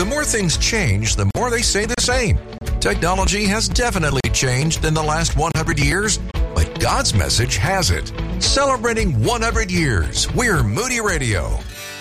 The more things change, the more they stay the same. Technology has definitely changed in the last 100 years, but God's message hasn't. Celebrating 100 years, we're Moody Radio.